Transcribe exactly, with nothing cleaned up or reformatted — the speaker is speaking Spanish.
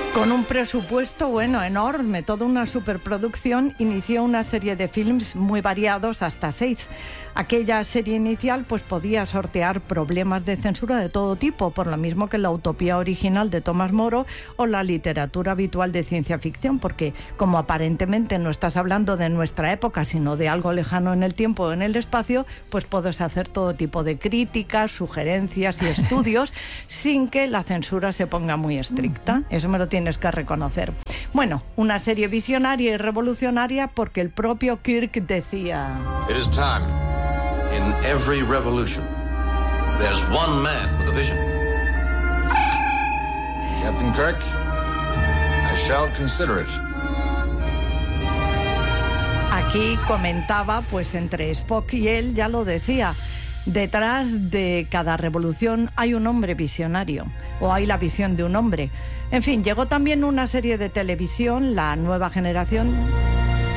Con un presupuesto, bueno, enorme, toda una superproducción, inició una serie de films muy variados, hasta seis. Aquella serie inicial pues podía sortear problemas de censura de todo tipo, por lo mismo que la utopía original de Tomás Moro o la literatura habitual de ciencia ficción, porque como aparentemente no estás hablando de nuestra época, sino de algo lejano en el tiempo o en el espacio, pues puedes hacer todo tipo de críticas, sugerencias y estudios sin que la censura se ponga muy estricta. Eso me lo tienes que reconocer. Bueno, una serie visionaria y revolucionaria porque el propio Kirk decía: It is time. In every revolution, there's one man with a vision. Captain Kirk, I shall consider it. Aquí comentaba, pues entre Spock y él, ya lo decía, detrás de cada revolución hay un hombre visionario, o hay la visión de un hombre. En fin, llegó también una serie de televisión, La Nueva Generación,